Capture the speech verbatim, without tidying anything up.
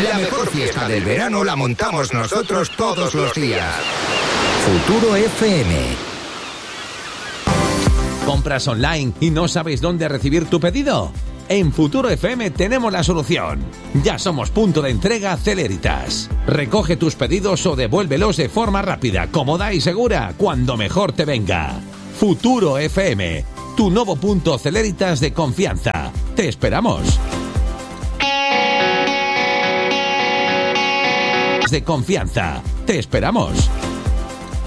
La mejor fiesta del verano la montamos nosotros todos los días. Futuro F M. ¿Compras online y no sabes dónde recibir tu pedido? En Futuro F M tenemos la solución. Ya somos punto de entrega Celeritas. Recoge tus pedidos o devuélvelos de forma rápida, cómoda y segura, cuando mejor te venga. Futuro F M, tu nuevo punto Celeritas de confianza. Te esperamos. De confianza. Te esperamos.